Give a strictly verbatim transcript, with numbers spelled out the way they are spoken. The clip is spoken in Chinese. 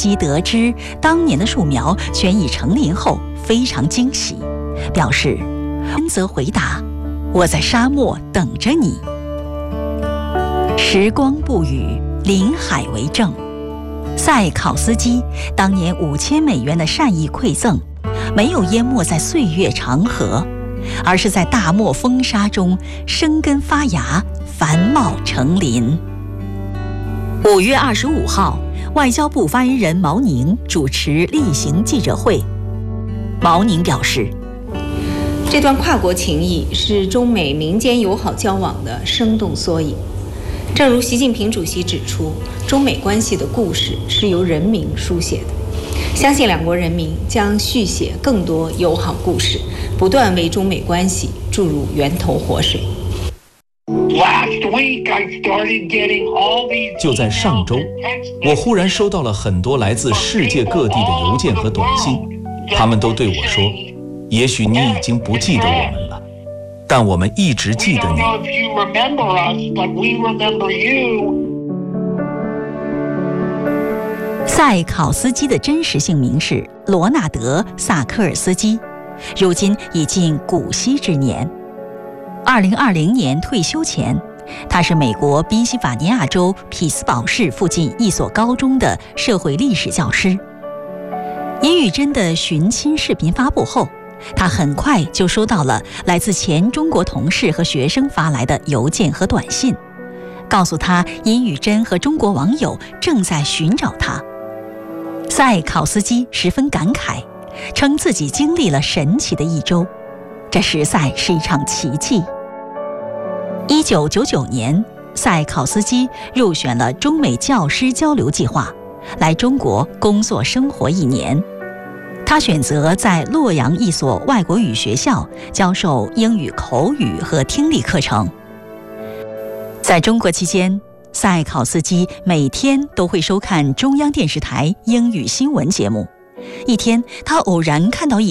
基得知当年的树苗全已成林后，非常惊喜，表示恩则回答：“我在沙漠等着你。”时光不语，林海为证。塞考斯基当年五千美元的善意馈赠，没有淹没在岁月长河，而是在大漠风沙中生根发芽，繁茂成林。五月二十五号，外交部发言人毛宁主持例行记者会。毛宁表示， 这段跨国情谊是中美民间友好交往的生动缩影。正如习近平主席指出，中美关系的故事是由人民书写的，相信两国人民将续写更多友好故事，不断为中美关系注入源头活水。 就在上周，我忽然收到了很多来自世界各地的邮件和短信，他们都对我说，也许你已经不记得我们了，但我们一直记得你。 塞考斯基的真实姓名是罗纳德·萨科尔斯基，如今已近古稀之年。二零二零年退休前，他是美国宾夕法尼亚州匹兹堡市附近一所高中的社会历史教师。殷玉珍的寻亲视频发布后，他很快就收到了来自前中国同事和学生发来的邮件和短信，告诉他殷玉珍和中国网友正在寻找他。塞考斯基十分感慨，称自己经历了神奇的一周，这实在是一场奇迹。一九九九年，塞考斯基入选了中美教师交流计划，来中国工作生活一年。他选择在洛阳一所外国语学校教授英语口语和听力课程。在中国期间，塞考斯基每天都会收看中央电视台英语新闻节目。一天，他偶然看到一